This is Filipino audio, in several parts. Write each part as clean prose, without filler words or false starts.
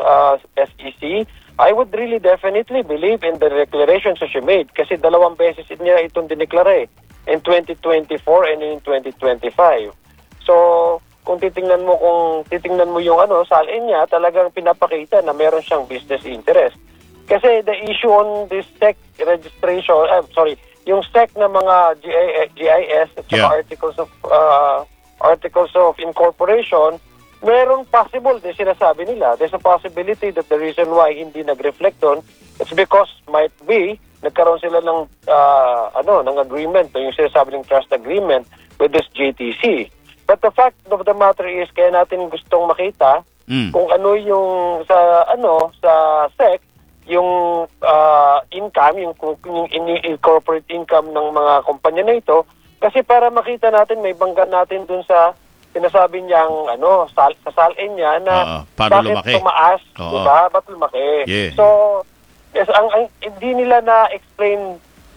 SEC, I would really definitely believe in the declarations that she made kasi dalawang beses niya itong dineklara in 2024 and in 2025. So, kung titingnan mo yung salin niya, talagang pinapakita na meron siyang business interest. Kasi the issue on this SEC registration, yung SEC na mga GIS at saka articles of incorporation, meron possible din sinasabi nila. There's a possibility that the reason why hindi nag-reflect on, it's because might be nagkaroon sila ng ng agreement, yung sinasabi ng trust agreement with this JTC. But the fact of the matter is, kaya natin gustong makita kung ano yung sa SEC, yung income, yung corporate income ng mga kumpanya na ito, kasi para makita natin, may bangga natin dun sa sinasabi niyang sa salin niya na bakit lumaki? Tumaas, diba? Ba't lumaki? Yeah. So, yes, ang hindi nila na-explain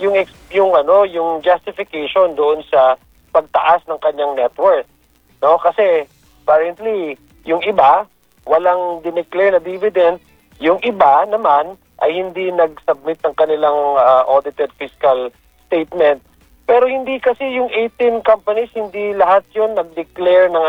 yung justification doon sa pagtaas ng kanyang net worth. No, kasi apparently yung iba walang dineclare na dividend, yung iba naman ay hindi nag-submit ng kanilang audited fiscal statement. Pero hindi kasi yung 18 companies, hindi lahat yun nag-declare ng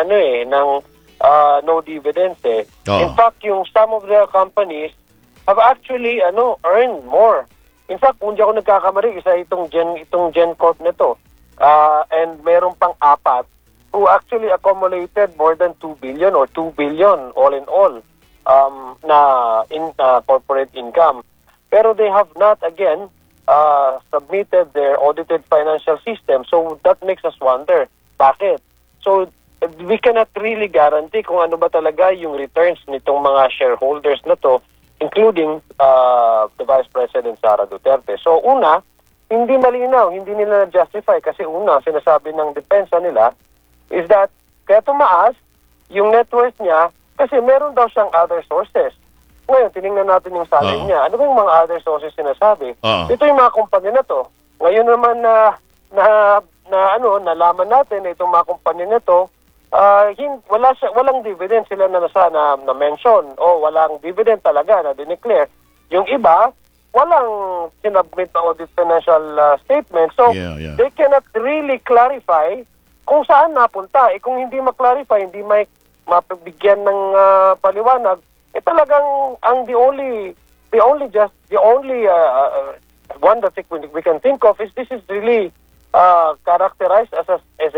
no dividends eh. In fact, yung some of the companies have actually earned more. In fact, kung di ako nagkakamali, isa itong GenCorp na to. And meron pang 4 who actually accumulated more than 2 billion or 2 billion all in all na corporate income. Pero they have not again submitted their audited financial system. So that makes us wonder, bakit? So we cannot really guarantee kung ano ba talaga yung returns nitong mga shareholders na to, including the Vice President Sara Duterte. So una, hindi malinaw, hindi nila na-justify kasi una, sinasabi ng depensa nila is that kaya tumaas yung net worth niya kasi meron daw siyang other sources. Ngayon, tinignan natin yung salary niya. Ano ba yung mga other sources sinasabi? Ito yung mga kumpanya na to. Ngayon naman nalaman natin na itong mga kumpanya na to, walang dividend sila na mention o walang dividend talaga na dineclare. Yung iba, walang sinubmit na audit financial statement. So, they cannot really clarify kung saan napunta. Kung hindi ma-clarify, hindi mapibigyan ng paliwanag, talagang the only one that we can think of is this is really characterized as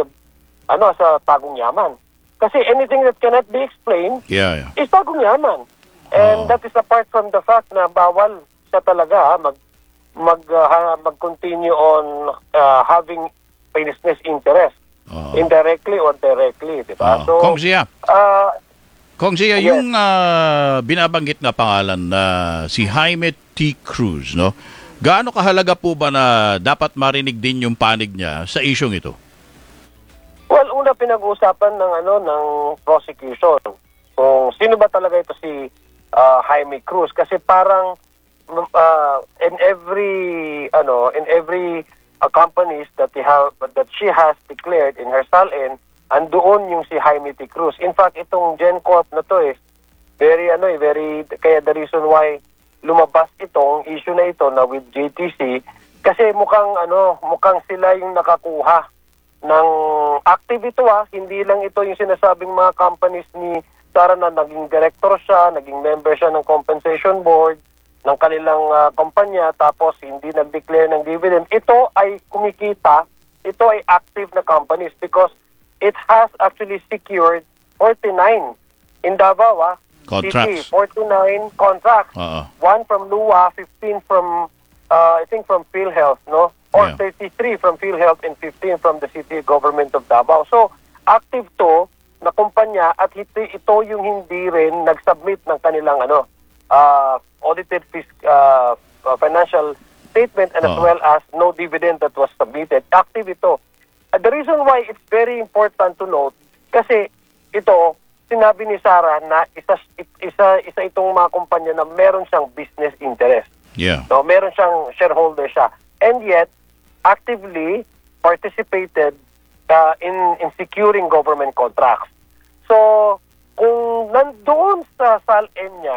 a tagong yaman. Kasi anything that cannot be explained is tagong yaman. And that is apart from the fact na bawal siya talaga mag-continue on having business interest. Indirectly or directly, di ba? So, Kong Zia, yung binabanggit na pangalan na si Jaime T. Cruz, no? Gaano kahalaga po ba na dapat marinig din yung panig niya sa isyong ito? Well, una pinag-uusapan ng prosecution. Kung sino ba talaga ito si Jaime Cruz, kasi parang in every companies that she has declared in her salin, andoon yung si Jaime T. Cruz. In fact, itong GenCorp na to very kaya the reason why lumabas itong issue na ito na with JTC, kasi mukhang sila yung nakakuha ng active ito hindi lang ito yung sinasabing mga companies ni Sara na naging director siya, naging member siya ng compensation board ng kanilang kumpanya, tapos hindi nag-declare ng dividend. Ito ay kumikita, ito ay active na companies because it has actually secured 49 in Davao contracts. 49 contracts. One from LUA, 15 from I think from PhilHealth, no? Or 33 from PhilHealth and 15 from the city government of Davao. So active to na kumpanya at ito yung hindi rin nag-submit ng kanilang audited financial statement and as well as no dividend that was submitted. Active ito. The reason why it's very important to note, kasi ito, sinabi ni Sara na isa itong mga kumpanya na meron siyang business interest. No, meron siyang shareholder siya. And yet, actively participated in securing government contracts. So, kung nandoon sa salin niya